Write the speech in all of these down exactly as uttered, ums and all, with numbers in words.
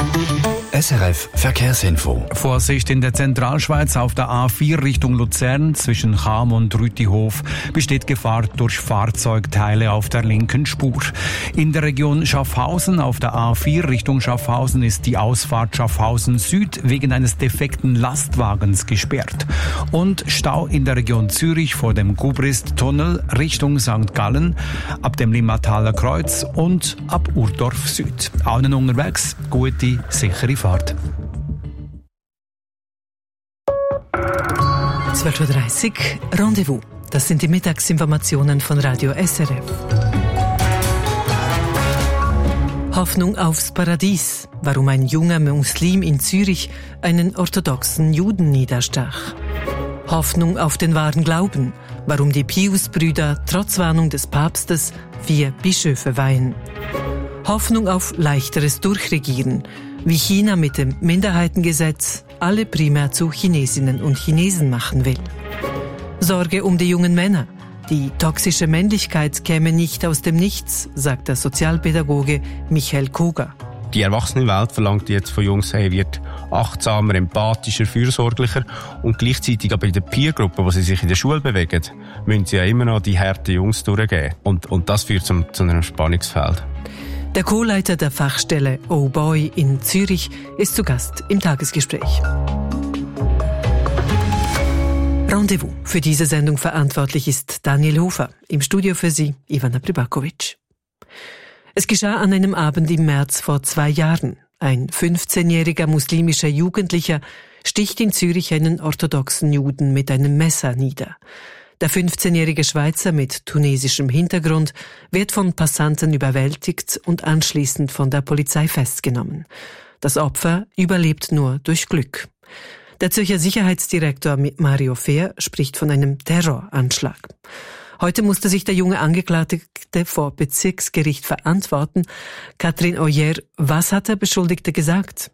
S R F Verkehrsinfo. Vorsicht in der Zentralschweiz auf der A vier Richtung Luzern zwischen Cham und Rütihof besteht Gefahr durch Fahrzeugteile auf der linken Spur. In der Region Schaffhausen auf der A vier Richtung Schaffhausen ist die Ausfahrt Schaffhausen Süd wegen eines defekten Lastwagens gesperrt. Und Stau in der Region Zürich vor dem Gubrist-Tunnel Richtung Sankt Gallen, ab dem Limmataler Kreuz und ab Urdorf Süd. Allen unterwegs gute, sichere Fahrt. zwölf Uhr dreißig, Rendezvous. Das sind die Mittagsinformationen von Radio S R F. Hoffnung aufs Paradies. Warum ein junger Muslim in Zürich einen orthodoxen Juden niederstach. Hoffnung auf den wahren Glauben. Warum die Pius-Brüder trotz Warnung des Papstes vier Bischöfe weihen. Hoffnung auf leichteres Durchregieren. Wie China mit dem Minderheitengesetz alle primär zu Chinesinnen und Chinesen machen will. Sorge um die jungen Männer. Die toxische Männlichkeit käme nicht aus dem Nichts, sagt der Sozialpädagoge Michael Koga. Die Erwachsenenwelt verlangt jetzt von Jungs, hey, wird achtsamer, empathischer, fürsorglicher und gleichzeitig aber in der Peergruppe, wo sie sich in der Schule bewegen, müssen sie ja immer noch die harten Jungs durchgehen. Und, und das führt zum, zu einem Spannungsfeld. Der Co-Leiter der Fachstelle Oh Boy in Zürich ist zu Gast im Tagesgespräch. Rendezvous. Für diese Sendung verantwortlich ist Daniel Hofer. Im Studio für Sie Ivana Pribakovic. Es geschah an einem Abend im März vor zwei Jahren. Ein fünfzehnjähriger muslimischer Jugendlicher sticht in Zürich einen orthodoxen Juden mit einem Messer nieder. Der fünfzehnjährige Schweizer mit tunesischem Hintergrund wird von Passanten überwältigt und anschließend von der Polizei festgenommen. Das Opfer überlebt nur durch Glück. Der Zürcher Sicherheitsdirektor Mario Fehr spricht von einem Terroranschlag. Heute musste sich der junge Angeklagte vor Bezirksgericht verantworten. Katrin Oyer, was hat der Beschuldigte gesagt?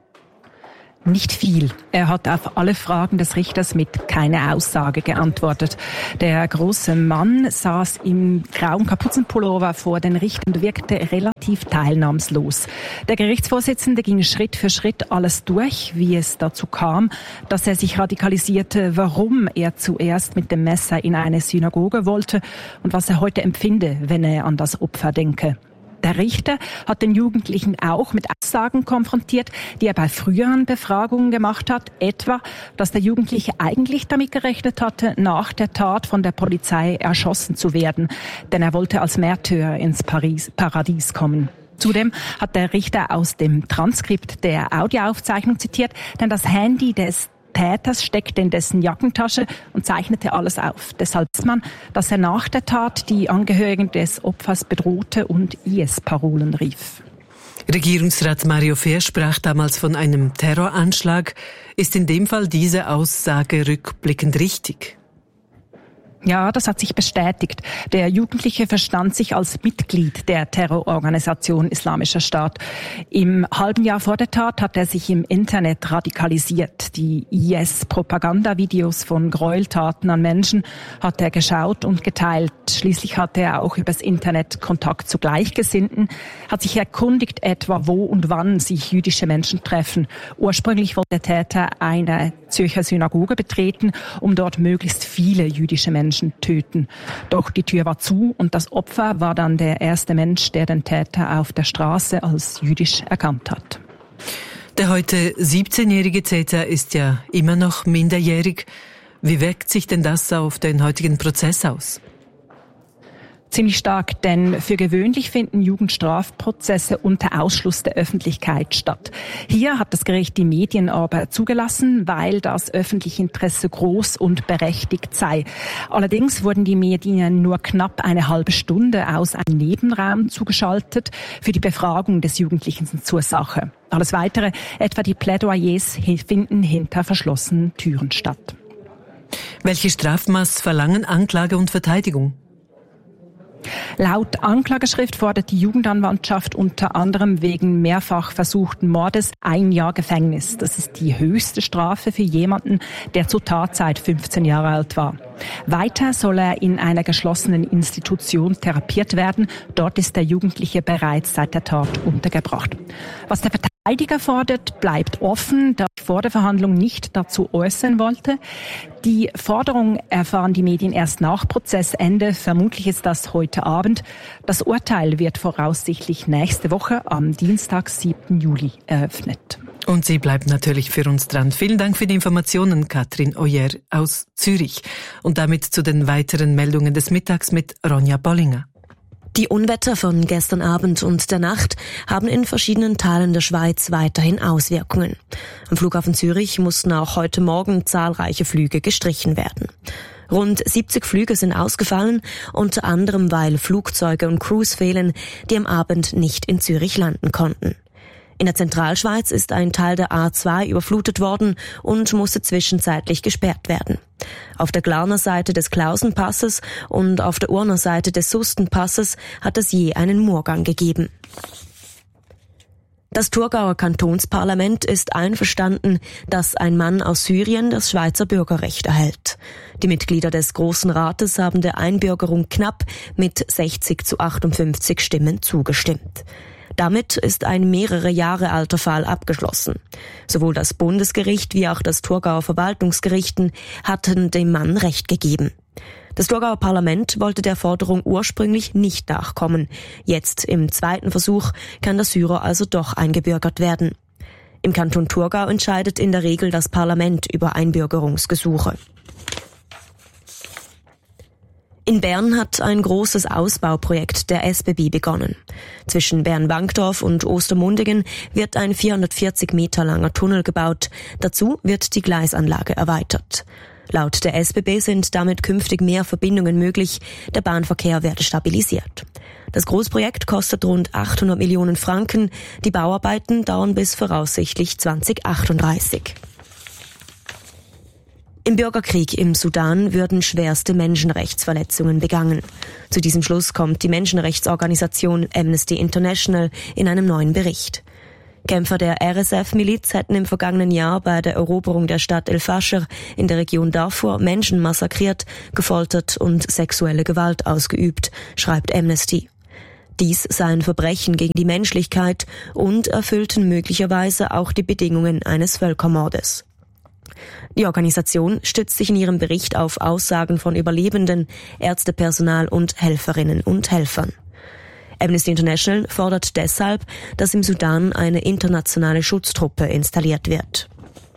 Nicht viel. Er hat auf alle Fragen des Richters mit keine Aussage geantwortet. Der große Mann saß im grauen Kapuzenpullover vor den Richtern und wirkte relativ teilnahmslos. Der Gerichtsvorsitzende ging Schritt für Schritt alles durch, wie es dazu kam, dass er sich radikalisierte, warum er zuerst mit dem Messer in eine Synagoge wollte und was er heute empfinde, wenn er an das Opfer denke. Der Richter hat den Jugendlichen auch mit Aussagen konfrontiert, die er bei früheren Befragungen gemacht hat, etwa, dass der Jugendliche eigentlich damit gerechnet hatte, nach der Tat von der Polizei erschossen zu werden, denn er wollte als Märtyrer ins Paris, Paradies kommen. Zudem hat der Richter aus dem Transkript der Audioaufzeichnung zitiert, denn das Handy des Täters steckte in dessen Jackentasche und zeichnete alles auf. Deshalb weiß man, dass er nach der Tat die Angehörigen des Opfers bedrohte und I S-Parolen rief. Regierungsrat Mario Fehr sprach damals von einem Terroranschlag. Ist in dem Fall diese Aussage rückblickend richtig? Ja, das hat sich bestätigt. Der Jugendliche verstand sich als Mitglied der Terrororganisation Islamischer Staat. Im halben Jahr vor der Tat hat er sich im Internet radikalisiert. Die I S-Propagandavideos von Gräueltaten an Menschen hat er geschaut und geteilt. Schließlich hatte er auch übers Internet Kontakt zu Gleichgesinnten, hat sich erkundigt etwa, wo und wann sich jüdische Menschen treffen. Ursprünglich wollte der Täter eine Zürcher Synagoge betreten, um dort möglichst viele jüdische Menschen töten. Doch die Tür war zu und das Opfer war dann der erste Mensch, der den Täter auf der Straße als jüdisch erkannt hat. Der heute siebzehnjährige Täter ist ja immer noch minderjährig. Wie wirkt sich denn das auf den heutigen Prozess aus? Ziemlich stark, denn für gewöhnlich finden Jugendstrafprozesse unter Ausschluss der Öffentlichkeit statt. Hier hat das Gericht die Medien aber zugelassen, weil das öffentliche Interesse groß und berechtigt sei. Allerdings wurden die Medien nur knapp eine halbe Stunde aus einem Nebenraum zugeschaltet für die Befragung des Jugendlichen zur Sache. Alles Weitere, etwa die Plädoyers, finden hinter verschlossenen Türen statt. Welche Strafmaß verlangen Anklage und Verteidigung? Laut Anklageschrift fordert die Jugendanwaltschaft unter anderem wegen mehrfach versuchten Mordes ein Jahr Gefängnis. Das ist die höchste Strafe für jemanden, der zur Tatzeit fünfzehn Jahre alt war. Weiter soll er in einer geschlossenen Institution therapiert werden. Dort ist der Jugendliche bereits seit der Tat untergebracht. Was der Verteidiger Verteidiger fordert, bleibt offen, da ich vor der Verhandlung nicht dazu äußern wollte. Die Forderung erfahren die Medien erst nach Prozessende. Vermutlich ist das heute Abend. Das Urteil wird voraussichtlich nächste Woche am Dienstag, siebten Juli, eröffnet. Und sie bleibt natürlich für uns dran. Vielen Dank für die Informationen, Katrin Oyer aus Zürich. Und damit zu den weiteren Meldungen des Mittags mit Ronja Bollinger. Die Unwetter von gestern Abend und der Nacht haben in verschiedenen Teilen der Schweiz weiterhin Auswirkungen. Am Flughafen Zürich mussten auch heute Morgen zahlreiche Flüge gestrichen werden. Rund siebzig Flüge sind ausgefallen, unter anderem weil Flugzeuge und Crews fehlen, die am Abend nicht in Zürich landen konnten. In der Zentralschweiz ist ein Teil der A zwei überflutet worden und musste zwischenzeitlich gesperrt werden. Auf der Glarner Seite des Klausenpasses und auf der Urner Seite des Sustenpasses hat es je einen Murgang gegeben. Das Thurgauer Kantonsparlament ist einverstanden, dass ein Mann aus Syrien das Schweizer Bürgerrecht erhält. Die Mitglieder des Grossen Rates haben der Einbürgerung knapp mit sechzig zu achtundfünfzig Stimmen zugestimmt. Damit ist ein mehrere Jahre alter Fall abgeschlossen. Sowohl das Bundesgericht wie auch das Thurgauer Verwaltungsgerichten hatten dem Mann Recht gegeben. Das Thurgauer Parlament wollte der Forderung ursprünglich nicht nachkommen. Jetzt im zweiten Versuch kann der Syrer also doch eingebürgert werden. Im Kanton Thurgau entscheidet in der Regel das Parlament über Einbürgerungsgesuche. In Bern hat ein großes Ausbauprojekt der S B B begonnen. Zwischen Bern-Wankdorf und Ostermundigen wird ein vierhundertvierzig Meter langer Tunnel gebaut. Dazu wird die Gleisanlage erweitert. Laut der S B B sind damit künftig mehr Verbindungen möglich. Der Bahnverkehr werde stabilisiert. Das Großprojekt kostet rund achthundert Millionen Franken. Die Bauarbeiten dauern bis voraussichtlich zweitausendachtunddreißig. Im Bürgerkrieg im Sudan würden schwerste Menschenrechtsverletzungen begangen. Zu diesem Schluss kommt die Menschenrechtsorganisation Amnesty International in einem neuen Bericht. Kämpfer der R S F-Miliz hätten im vergangenen Jahr bei der Eroberung der Stadt El Fasher in der Region Darfur Menschen massakriert, gefoltert und sexuelle Gewalt ausgeübt, schreibt Amnesty. Dies seien Verbrechen gegen die Menschlichkeit und erfüllten möglicherweise auch die Bedingungen eines Völkermordes. Die Organisation stützt sich in ihrem Bericht auf Aussagen von Überlebenden, Ärztepersonal und Helferinnen und Helfern. Amnesty International fordert deshalb, dass im Sudan eine internationale Schutztruppe installiert wird.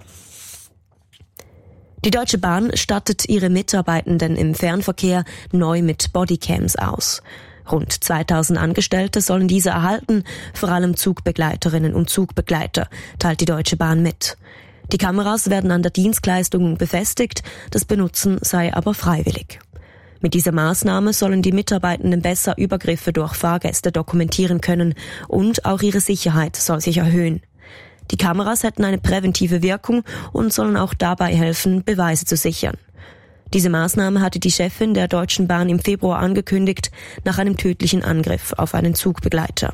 Die Deutsche Bahn stattet ihre Mitarbeitenden im Fernverkehr neu mit Bodycams aus. Rund zweitausend Angestellte sollen diese erhalten, vor allem Zugbegleiterinnen und Zugbegleiter, teilt die Deutsche Bahn mit. Die Kameras werden an der Dienstleistung befestigt, das Benutzen sei aber freiwillig. Mit dieser Maßnahme sollen die Mitarbeitenden besser Übergriffe durch Fahrgäste dokumentieren können und auch ihre Sicherheit soll sich erhöhen. Die Kameras hätten eine präventive Wirkung und sollen auch dabei helfen, Beweise zu sichern. Diese Maßnahme hatte die Chefin der Deutschen Bahn im Februar angekündigt, nach einem tödlichen Angriff auf einen Zugbegleiter.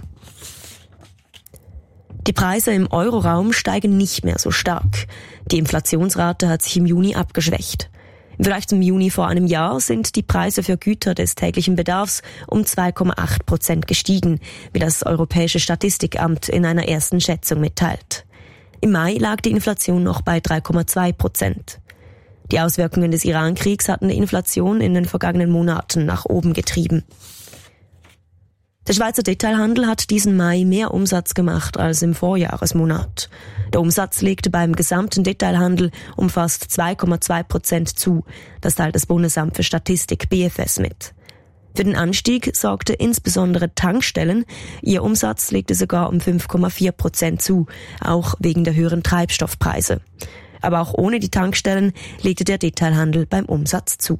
Die Preise im Euroraum steigen nicht mehr so stark. Die Inflationsrate hat sich im Juni abgeschwächt. Im Vergleich zum Juni vor einem Jahr sind die Preise für Güter des täglichen Bedarfs um zwei Komma acht Prozent gestiegen, wie das Europäische Statistikamt in einer ersten Schätzung mitteilt. Im Mai lag die Inflation noch bei drei Komma zwei Prozent. Die Auswirkungen des Iran-Kriegs hatten die Inflation in den vergangenen Monaten nach oben getrieben. Der Schweizer Detailhandel hat diesen Mai mehr Umsatz gemacht als im Vorjahresmonat. Der Umsatz legte beim gesamten Detailhandel um fast zwei Komma zwei Prozent zu. Das teilt das Bundesamt für Statistik B F S mit. Für den Anstieg sorgte insbesondere Tankstellen. Ihr Umsatz legte sogar um fünf Komma vier Prozent zu, auch wegen der höheren Treibstoffpreise. Aber auch ohne die Tankstellen legte der Detailhandel beim Umsatz zu.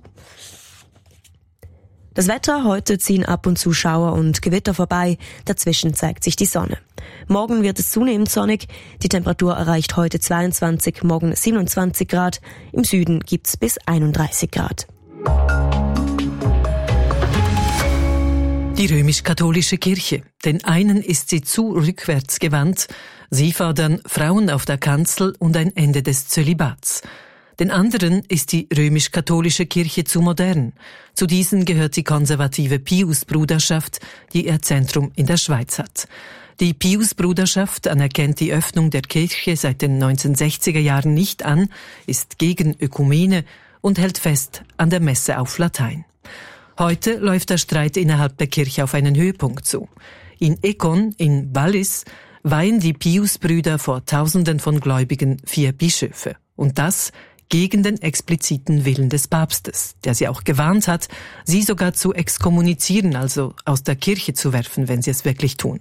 Das Wetter: Heute ziehen ab und zu Schauer und Gewitter vorbei, dazwischen zeigt sich die Sonne. Morgen wird es zunehmend sonnig, die Temperatur erreicht heute zweiundzwanzig, morgen siebenundzwanzig Grad, im Süden gibt's bis einunddreißig Grad. Die römisch-katholische Kirche. Den einen ist sie zu rückwärts gewandt. Sie fordern Frauen auf der Kanzel und ein Ende des Zölibats. Den anderen ist die römisch-katholische Kirche zu modern. Zu diesen gehört die konservative Pius-Bruderschaft, die ihr Zentrum in der Schweiz hat. Die Pius-Bruderschaft anerkennt die Öffnung der Kirche seit den neunzehnhundertsechziger Jahren nicht an, ist gegen Ökumene und hält fest an der Messe auf Latein. Heute läuft der Streit innerhalb der Kirche auf einen Höhepunkt zu. In Ekon, in Wallis, weihen die Pius-Brüder vor Tausenden von Gläubigen vier Bischöfe. Und das gegen den expliziten Willen des Papstes, der sie auch gewarnt hat, sie sogar zu exkommunizieren, also aus der Kirche zu werfen, wenn sie es wirklich tun.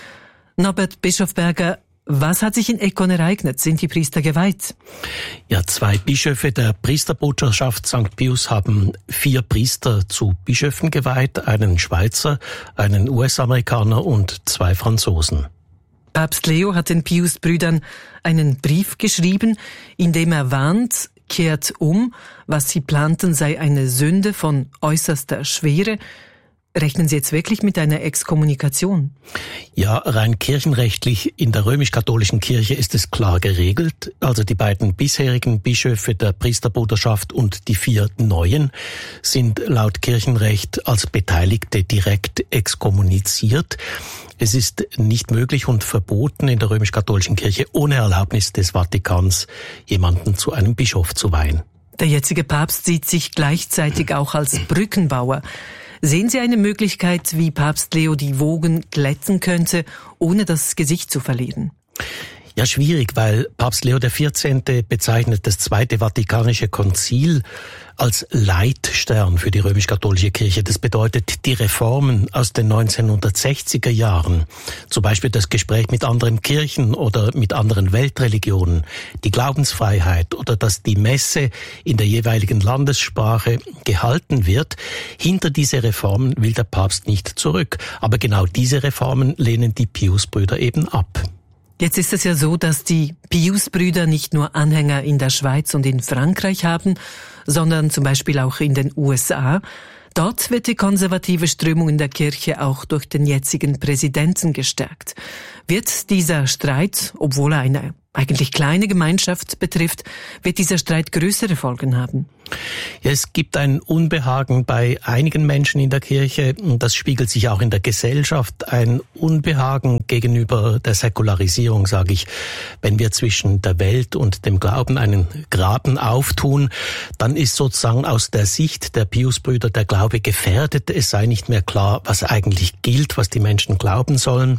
Norbert Bischofberger, was hat sich in Ekon ereignet? Sind die Priester geweiht? Ja, zwei Bischöfe der Priesterbruderschaft Sankt Pius haben vier Priester zu Bischöfen geweiht, einen Schweizer, einen U S-Amerikaner und zwei Franzosen. Papst Leo hat den Pius-Brüdern einen Brief geschrieben, in dem er warnt, kehrt um, was sie planten sei eine Sünde von äußerster Schwere. Rechnen Sie jetzt wirklich mit einer Exkommunikation? Ja, rein kirchenrechtlich in der römisch-katholischen Kirche ist es klar geregelt. Also die beiden bisherigen Bischöfe der Priesterbruderschaft und die vier neuen sind laut Kirchenrecht als Beteiligte direkt exkommuniziert. Es ist nicht möglich und verboten in der römisch-katholischen Kirche ohne Erlaubnis des Vatikans jemanden zu einem Bischof zu weihen. Der jetzige Papst sieht sich gleichzeitig auch als Brückenbauer. Sehen Sie eine Möglichkeit, wie Papst Leo die Wogen glätten könnte, ohne das Gesicht zu verlieren? Ja, schwierig, weil Papst Leo der vierzehnte bezeichnet das Zweite Vatikanische Konzil als Leitstern für die römisch-katholische Kirche. Das bedeutet, die Reformen aus den neunzehnhundertsechziger Jahren, zum Beispiel das Gespräch mit anderen Kirchen oder mit anderen Weltreligionen, die Glaubensfreiheit oder dass die Messe in der jeweiligen Landessprache gehalten wird, hinter diese Reformen will der Papst nicht zurück. Aber genau diese Reformen lehnen die Pius-Brüder eben ab. Jetzt ist es ja so, dass die Pius-Brüder nicht nur Anhänger in der Schweiz und in Frankreich haben, sondern zum Beispiel auch in den U S A. Dort wird die konservative Strömung in der Kirche auch durch den jetzigen Präsidenten gestärkt. Wird dieser Streit, obwohl er eine eigentlich kleine Gemeinschaft betrifft, wird dieser Streit größere Folgen haben? Ja, es gibt ein Unbehagen bei einigen Menschen in der Kirche und das spiegelt sich auch in der Gesellschaft. Ein Unbehagen gegenüber der Säkularisierung, sage ich. Wenn wir zwischen der Welt und dem Glauben einen Graben auftun, dann ist sozusagen aus der Sicht der Pius-Brüder der Glaube gefährdet. Es sei nicht mehr klar, was eigentlich gilt, was die Menschen glauben sollen.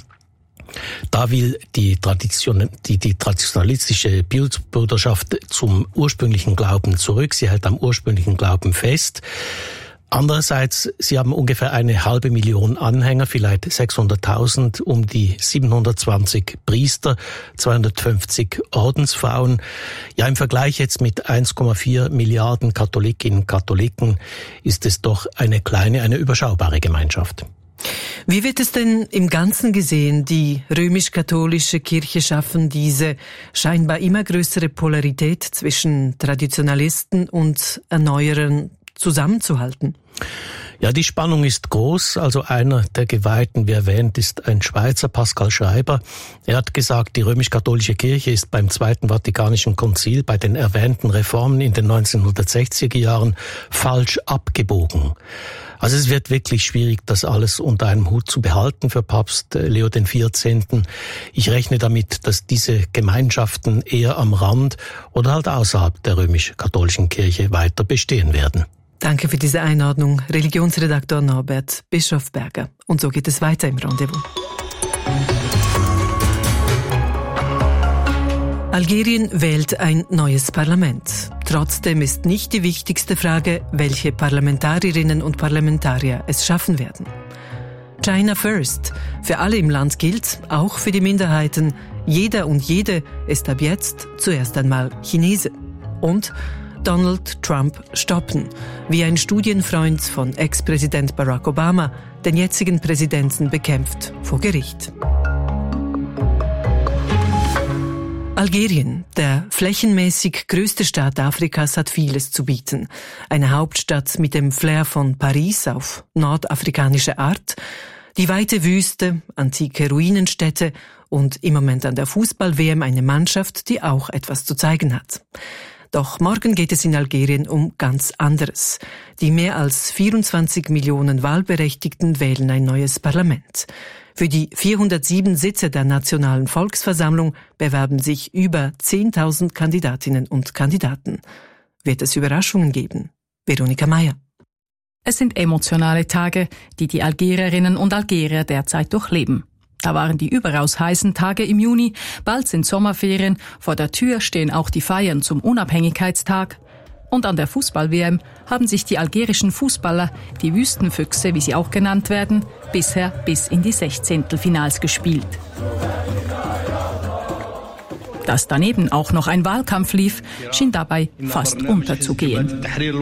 Da will die, Tradition, die, die traditionalistische Pius-Bruderschaft zum ursprünglichen Glauben zurück. Sie hält am ursprünglichen Glauben fest. Andererseits, sie haben ungefähr eine halbe Million Anhänger, vielleicht sechshunderttausend, um die siebenhundertzwanzig Priester, zweihundertfünfzig Ordensfrauen. Ja, im Vergleich jetzt mit eins Komma vier Milliarden Katholikinnen und Katholiken ist es doch eine kleine, eine überschaubare Gemeinschaft. Wie wird es denn im Ganzen gesehen, die römisch-katholische Kirche schaffen, diese scheinbar immer größere Polarität zwischen Traditionalisten und Erneuerern zusammenzuhalten? Ja, die Spannung ist groß. Also einer der Geweihten, wie erwähnt, ist ein Schweizer, Pascal Schreiber. Er hat gesagt, die römisch-katholische Kirche ist beim Zweiten Vatikanischen Konzil, bei den erwähnten Reformen in den neunzehnhundertsechziger Jahren falsch abgebogen. Also es wird wirklich schwierig, das alles unter einem Hut zu behalten für Papst Leo den vierzehnten. Ich rechne damit, dass diese Gemeinschaften eher am Rand oder halt außerhalb der römisch-katholischen Kirche weiter bestehen werden. Danke für diese Einordnung, Religionsredaktor Norbert Bischofberger. Und so geht es weiter im Rendezvous. Algerien wählt ein neues Parlament. Trotzdem ist nicht die wichtigste Frage, welche Parlamentarierinnen und Parlamentarier es schaffen werden. China First. Für alle im Land gilt, auch für die Minderheiten, jeder und jede ist ab jetzt zuerst einmal Chinese. Und Donald Trump stoppen, wie ein Studienfreund von Ex-Präsident Barack Obama den jetzigen Präsidenten bekämpft vor Gericht. Algerien, der flächenmäßig größte Staat Afrikas, hat vieles zu bieten. Eine Hauptstadt mit dem Flair von Paris auf nordafrikanische Art, die weite Wüste, antike Ruinenstädte und im Moment an der Fußball-W M eine Mannschaft, die auch etwas zu zeigen hat. Doch morgen geht es in Algerien um ganz anderes. Die mehr als vierundzwanzig Millionen Wahlberechtigten wählen ein neues Parlament. Für die vierhundertsieben Sitze der Nationalen Volksversammlung bewerben sich über zehntausend Kandidatinnen und Kandidaten. Wird es Überraschungen geben? Veronika Mayer. Es sind emotionale Tage, die die Algerierinnen und Algerier derzeit durchleben. Da waren die überaus heißen Tage im Juni, bald sind Sommerferien, vor der Tür stehen auch die Feiern zum Unabhängigkeitstag. Und an der Fußball-W M haben sich die algerischen Fußballer, die Wüstenfüchse, wie sie auch genannt werden, bisher bis in die Sechzehntelfinals gespielt. Dass daneben auch noch ein Wahlkampf lief, schien dabei fast unterzugehen.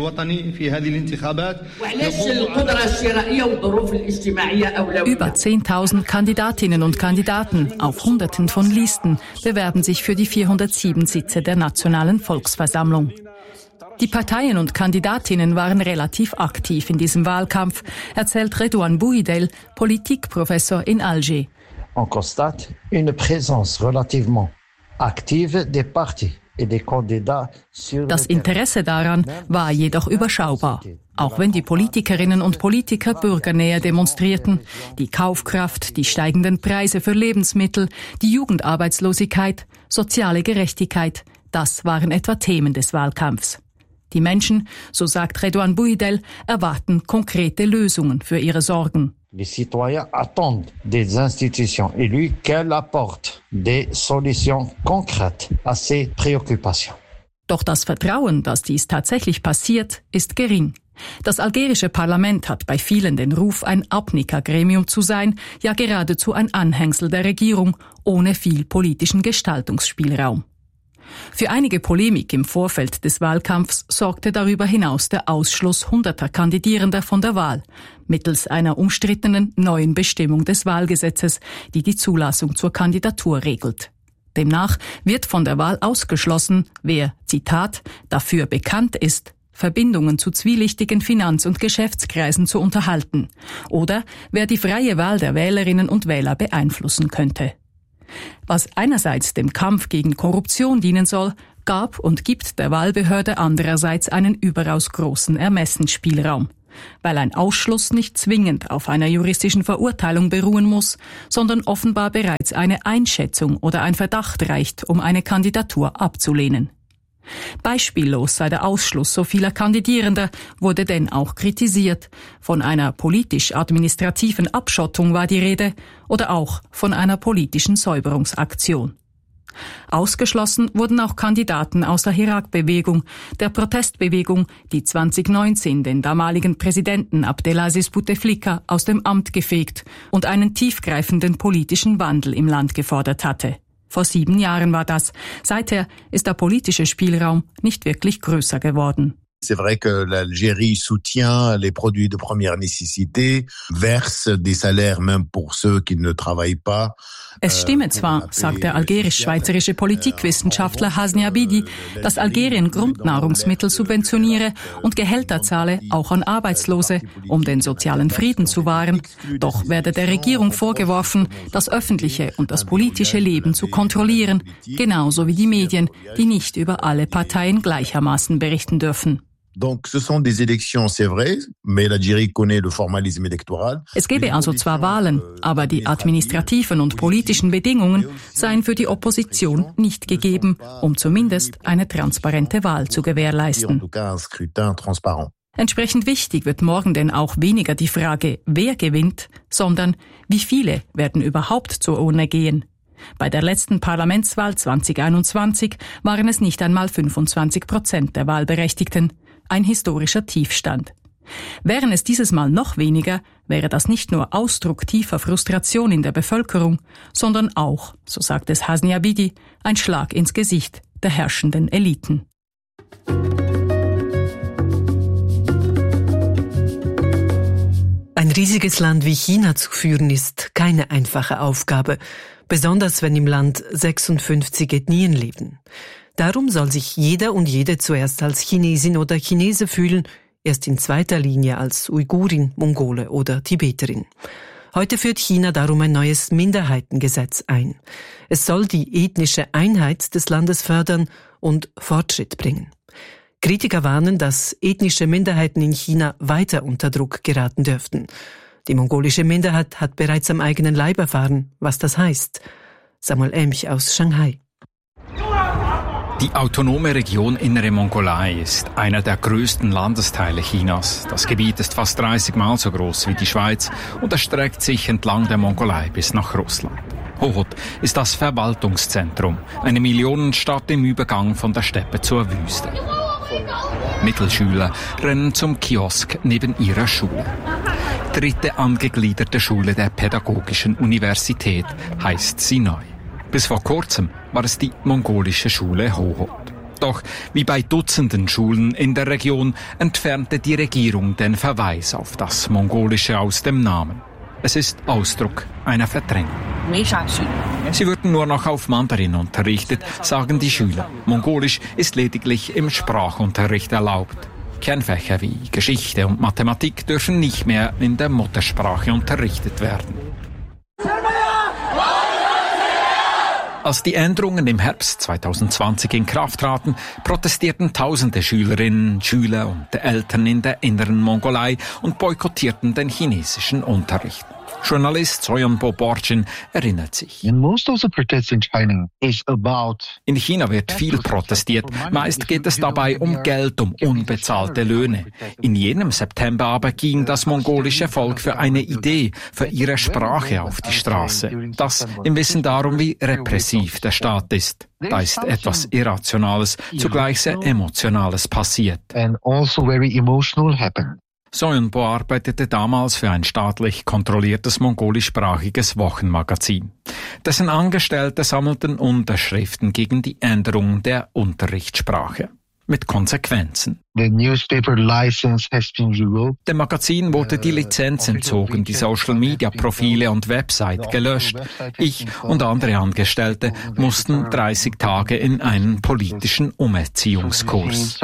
Über zehntausend Kandidatinnen und Kandidaten auf Hunderten von Listen bewerben sich für die vierhundertsieben Sitze der Nationalen Volksversammlung. Die Parteien und Kandidatinnen waren relativ aktiv in diesem Wahlkampf, erzählt Redouane Bouhidel, Politikprofessor in Alger. On constate une présence relativement active des partis et des candidats sur Das Interesse daran war jedoch überschaubar. Auch wenn die Politikerinnen und Politiker bürgernäher demonstrierten, die Kaufkraft, die steigenden Preise für Lebensmittel, die Jugendarbeitslosigkeit, soziale Gerechtigkeit, das waren etwa Themen des Wahlkampfs. Die Menschen, so sagt Redouane Bouhidel, erwarten konkrete Lösungen für ihre Sorgen. Les citoyens attendent des institutions élues qu'elles apportent des solutions concrètes à ces préoccupations. Doch das Vertrauen, dass dies tatsächlich passiert, ist gering. Das algerische Parlament hat bei vielen den Ruf, ein Abnickergremium zu sein, ja geradezu ein Anhängsel der Regierung, ohne viel politischen Gestaltungsspielraum. Für einige Polemik im Vorfeld des Wahlkampfs sorgte darüber hinaus der Ausschluss hunderter Kandidierender von der Wahl, mittels einer umstrittenen neuen Bestimmung des Wahlgesetzes, die die Zulassung zur Kandidatur regelt. Demnach wird von der Wahl ausgeschlossen, wer, Zitat, dafür bekannt ist, Verbindungen zu zwielichtigen Finanz- und Geschäftskreisen zu unterhalten, oder wer die freie Wahl der Wählerinnen und Wähler beeinflussen könnte. Was einerseits dem Kampf gegen Korruption dienen soll, gab und gibt der Wahlbehörde andererseits einen überaus großen Ermessensspielraum, weil ein Ausschluss nicht zwingend auf einer juristischen Verurteilung beruhen muss, sondern offenbar bereits eine Einschätzung oder ein Verdacht reicht, um eine Kandidatur abzulehnen. Beispiellos sei der Ausschluss so vieler Kandidierender, wurde denn auch kritisiert. Von einer politisch-administrativen Abschottung war die Rede oder auch von einer politischen Säuberungsaktion. Ausgeschlossen wurden auch Kandidaten aus der Hirak-Bewegung, der Protestbewegung, die zwanzig neunzehn den damaligen Präsidenten Abdelaziz Bouteflika aus dem Amt gefegt und einen tiefgreifenden politischen Wandel im Land gefordert hatte. Vor sieben Jahren war das. Seither ist der politische Spielraum nicht wirklich größer geworden. C'est vrai que l'Algérie soutient les produits de première nécessité, verse des salaires même pour ceux qui ne travaillent pas. Es stimme zwar, sagt der algerisch-schweizerische Politikwissenschaftler Hasni Abidi, dass Algerien Grundnahrungsmittel subventioniere und Gehälter zahle, auch an Arbeitslose, um den sozialen Frieden zu wahren. Doch werde der Regierung vorgeworfen, das öffentliche und das politische Leben zu kontrollieren, genauso wie die Medien, die nicht über alle Parteien gleichermaßen berichten dürfen. Donc, ce sont des élections, c'est vrai, mais l'Algérie connaît le formalisme électoral. Es gebe also zwar Wahlen, aber die administrativen und politischen Bedingungen seien für die Opposition nicht gegeben, um zumindest eine transparente Wahl zu gewährleisten. Entsprechend wichtig wird morgen denn auch weniger die Frage, wer gewinnt, sondern wie viele werden überhaupt zur Urne gehen. Bei der letzten Parlamentswahl zwanzig einundzwanzig waren es nicht einmal fünfundzwanzig Prozent der Wahlberechtigten. Ein historischer Tiefstand. Wären es dieses Mal noch weniger, wäre das nicht nur Ausdruck tiefer Frustration in der Bevölkerung, sondern auch, so sagt es Hasni Abidi, ein Schlag ins Gesicht der herrschenden Eliten. Ein riesiges Land wie China zu führen ist keine einfache Aufgabe, besonders wenn im Land sechsundfünfzig Ethnien leben. Darum soll sich jeder und jede zuerst als Chinesin oder Chinese fühlen, erst in zweiter Linie als Uigurin, Mongole oder Tibeterin. Heute führt China darum ein neues Minderheitengesetz ein. Es soll die ethnische Einheit des Landes fördern und Fortschritt bringen. Kritiker warnen, dass ethnische Minderheiten in China weiter unter Druck geraten dürften. Die mongolische Minderheit hat bereits am eigenen Leib erfahren, was das heißt. Samuel Emch aus Shanghai. Die autonome Region Innere Mongolei ist einer der größten Landesteile Chinas. Das Gebiet ist fast dreißig Mal so groß wie die Schweiz und erstreckt sich entlang der Mongolei bis nach Russland. Hohhot ist das Verwaltungszentrum, eine Millionenstadt im Übergang von der Steppe zur Wüste. Mittelschüler rennen zum Kiosk neben ihrer Schule. Dritte angegliederte Schule der Pädagogischen Universität heißt sie neu. Bis vor kurzem war es die mongolische Schule Hohhot. Doch wie bei Dutzenden Schulen in der Region entfernte die Regierung den Verweis auf das Mongolische aus dem Namen. Es ist Ausdruck einer Verdrängung. Sie würden nur noch auf Mandarin unterrichtet, sagen die Schüler. Mongolisch ist lediglich im Sprachunterricht erlaubt. Kernfächer wie Geschichte und Mathematik dürfen nicht mehr in der Muttersprache unterrichtet werden. Als die Änderungen im Herbst zweitausendzwanzig in Kraft traten, protestierten tausende Schülerinnen, Schüler und Eltern in der inneren Mongolei und boykottierten den chinesischen Unterricht. Journalist Soyonbo Borchin erinnert sich. In China wird viel protestiert. Meist geht es dabei um Geld, um unbezahlte Löhne. In jenem September aber ging das mongolische Volk für eine Idee, für ihre Sprache auf die Straße. Das im Wissen darum, wie repressiv der Staat ist. Da ist etwas Irrationales, zugleich sehr Emotionales passiert. Soyonbo arbeitete damals für ein staatlich kontrolliertes mongolischsprachiges Wochenmagazin. Dessen Angestellte sammelten Unterschriften gegen die Änderung der Unterrichtssprache. Mit Konsequenzen. Dem Magazin wurde die Lizenz entzogen, die Social-Media-Profile und Website gelöscht. Ich und andere Angestellte mussten dreißig Tage in einen politischen Umerziehungskurs.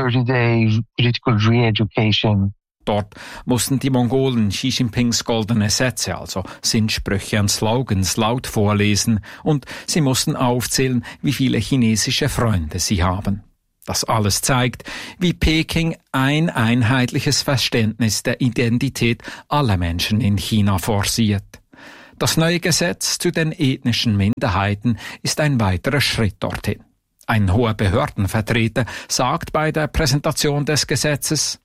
Dort mussten die Mongolen Xi Jinpings goldene Sätze, also Sinnsprüche und Slogans, laut vorlesen und sie mussten aufzählen, wie viele chinesische Freunde sie haben. Das alles zeigt, wie Peking ein einheitliches Verständnis der Identität aller Menschen in China forciert. Das neue Gesetz zu den ethnischen Minderheiten ist ein weiterer Schritt dorthin. Ein hoher Behördenvertreter sagt bei der Präsentation des Gesetzes: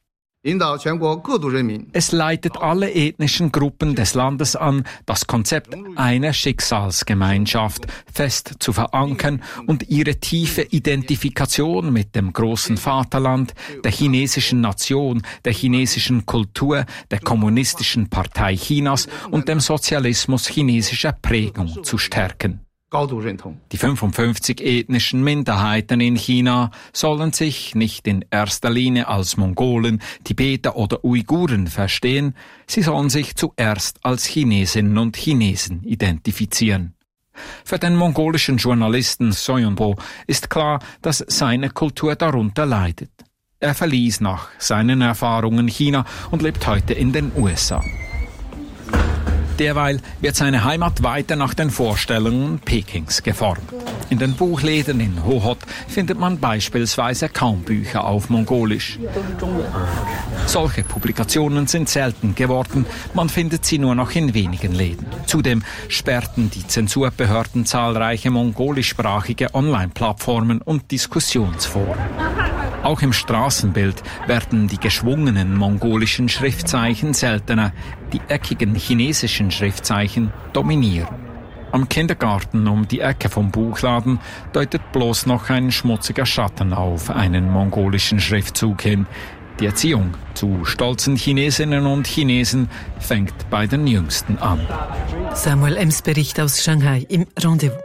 Es leitet alle ethnischen Gruppen des Landes an, das Konzept einer Schicksalsgemeinschaft fest zu verankern und ihre tiefe Identifikation mit dem großen Vaterland, der chinesischen Nation, der chinesischen Kultur, der kommunistischen Partei Chinas und dem Sozialismus chinesischer Prägung zu stärken. Die fünfundfünfzig ethnischen Minderheiten in China sollen sich nicht in erster Linie als Mongolen, Tibeter oder Uiguren verstehen, sie sollen sich zuerst als Chinesinnen und Chinesen identifizieren. Für den mongolischen Journalisten Soyonbo ist klar, dass seine Kultur darunter leidet. Er verließ nach seinen Erfahrungen China und lebt heute in den U S A. Derweil wird seine Heimat weiter nach den Vorstellungen Pekings geformt. In den Buchläden in Hohhot findet man beispielsweise kaum Bücher auf Mongolisch. Solche Publikationen sind selten geworden, man findet sie nur noch in wenigen Läden. Zudem sperrten die Zensurbehörden zahlreiche mongolischsprachige Online-Plattformen und Diskussionsforen. Auch im Straßenbild werden die geschwungenen mongolischen Schriftzeichen seltener, die eckigen chinesischen Schriftzeichen dominieren. Am Kindergarten um die Ecke vom Buchladen deutet bloß noch ein schmutziger Schatten auf einen mongolischen Schriftzug hin. Die Erziehung zu stolzen Chinesinnen und Chinesen fängt bei den Jüngsten an. Samuel Ems Bericht aus Shanghai im Rendezvous.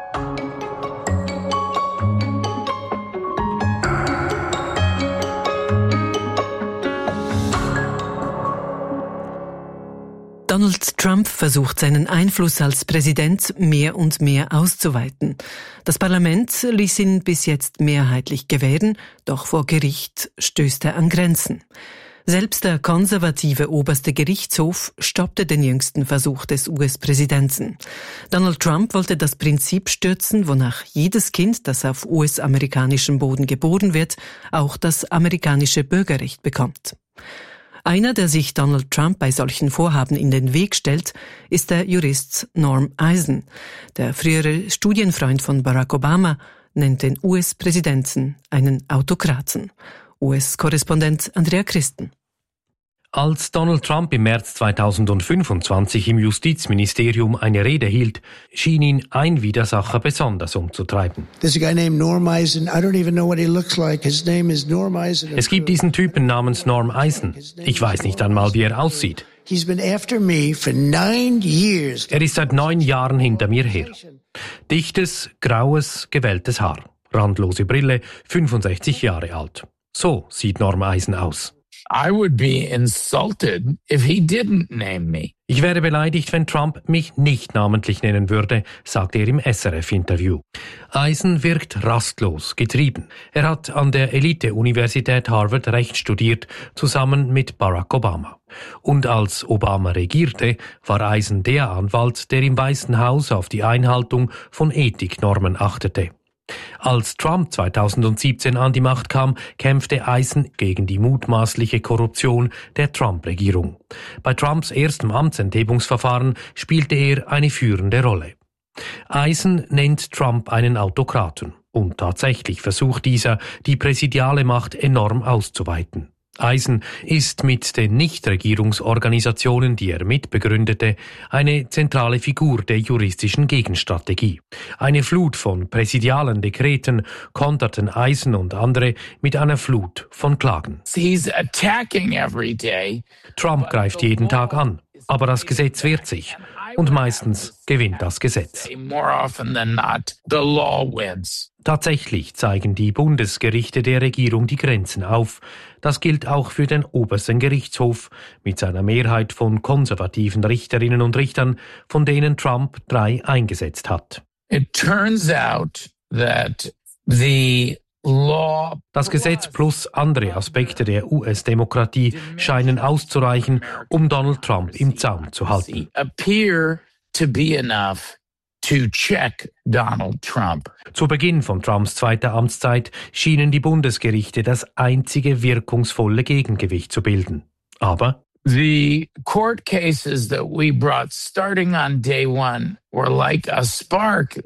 Donald Trump versucht, seinen Einfluss als Präsident mehr und mehr auszuweiten. Das Parlament ließ ihn bis jetzt mehrheitlich gewähren, doch vor Gericht stößt er an Grenzen. Selbst der konservative oberste Gerichtshof stoppte den jüngsten Versuch des U S-Präsidenten. Donald Trump wollte das Prinzip stürzen, wonach jedes Kind, das auf U S-amerikanischem Boden geboren wird, auch das amerikanische Bürgerrecht bekommt. Einer, der sich Donald Trump bei solchen Vorhaben in den Weg stellt, ist der Jurist Norm Eisen. Der frühere Studienfreund von Barack Obama nennt den U S-Präsidenten einen Autokraten. U S-Korrespondent Andrea Christen. Als Donald Trump im März zweitausendfünfundzwanzig im Justizministerium eine Rede hielt, schien ihn ein Widersacher besonders umzutreiben. Es gibt diesen Typen namens Norm Eisen. Ich weiß nicht einmal, wie er aussieht. Er ist seit neun Jahren hinter mir her. Dichtes, graues, gewelltes Haar, randlose Brille, fünfundsechzig Jahre alt. So sieht Norm Eisen aus. I would be insulted if he didn't name me. Ich wäre beleidigt, wenn Trump mich nicht namentlich nennen würde, sagte er im S R F-Interview. Eisen wirkt rastlos, getrieben. Er hat an der Elite-Universität Harvard Recht studiert, zusammen mit Barack Obama. Und als Obama regierte, war Eisen der Anwalt, der im Weißen Haus auf die Einhaltung von Ethiknormen achtete. Als Trump zweitausendsiebzehn an die Macht kam, kämpfte Eisen gegen die mutmaßliche Korruption der Trump-Regierung. Bei Trumps erstem Amtsenthebungsverfahren spielte er eine führende Rolle. Eisen nennt Trump einen Autokraten und tatsächlich versucht dieser, die präsidiale Macht enorm auszuweiten. Eisen ist mit den Nichtregierungsorganisationen, die er mitbegründete, eine zentrale Figur der juristischen Gegenstrategie. Eine Flut von präsidialen Dekreten konterten Eisen und andere mit einer Flut von Klagen. He's attacking every day. Trump greift jeden Tag an, aber das Gesetz wehrt sich. Und meistens gewinnt das Gesetz. More often than not, the law wins. Tatsächlich zeigen die Bundesgerichte der Regierung die Grenzen auf. Das gilt auch für den obersten Gerichtshof mit seiner Mehrheit von konservativen Richterinnen und Richtern, von denen Trump drei eingesetzt hat. It turns out that the law Das Gesetz plus andere Aspekte der U S-Demokratie scheinen auszureichen, um Donald Trump im Zaum zu halten. appear to be enough to check Donald Trump. Zu Beginn von Trumps zweiter Amtszeit schienen die Bundesgerichte das einzige wirkungsvolle Gegengewicht zu bilden. Aber The court cases that we brought starting on day one were like a spark